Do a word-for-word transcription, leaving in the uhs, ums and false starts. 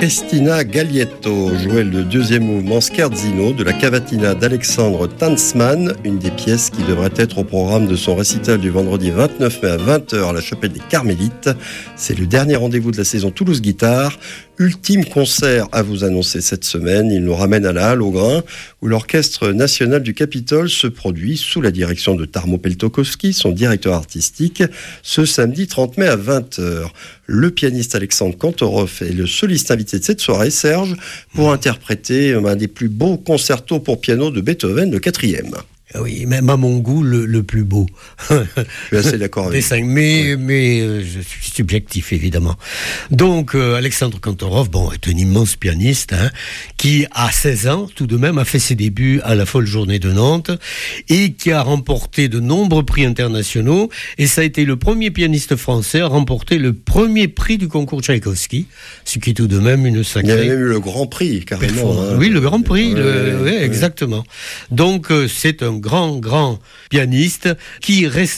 Cristina Gaglietto jouait le deuxième mouvement Scherzino de la cavatina d'Alexandre Tanzmann, une des pièces qui devrait être au programme de son récital du vendredi vingt-neuf mai à vingt heures à la chapelle des Carmélites. C'est le dernier rendez-vous de la saison Toulouse Guitare. Ultime concert à vous annoncer cette semaine. Il nous ramène à la Halle au Grain, où l'Orchestre National du Capitole se produit sous la direction de Tarmo Peltokovski, son directeur artistique, ce samedi trente mai à vingt heures. Le pianiste Alexandre Kantorov est le soliste invité de cette soirée, Serge, pour interpréter un des plus beaux concertos pour piano de Beethoven, le quatrième. Oui, même à mon goût, le, le plus beau. Je suis assez d'accord avec vous. Mais, oui. mais euh, je suis subjectif, évidemment. Donc, euh, Alexandre Kantorov, bon, est un immense pianiste, hein, qui, à seize ans, tout de même, a fait ses débuts à la Folle Journée de Nantes et qui a remporté de nombreux prix internationaux. Et ça a été le premier pianiste français à remporter le premier prix du concours Tchaïkovski, ce qui est tout de même une sacrée... Il y avait même eu le Grand Prix, carrément. Hein. Oui, le Grand Prix, oui, le... oui, oui, exactement. Donc, euh, c'est un grand, grand pianiste qui récemment